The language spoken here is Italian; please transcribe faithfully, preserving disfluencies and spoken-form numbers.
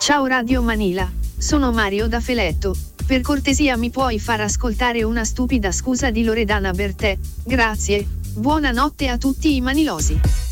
Ciao Radio Manila, sono Mario da Feletto. Per cortesia mi puoi far ascoltare una stupida scusa di Loredana Bertè? Grazie. Buonanotte a tutti i manilosi.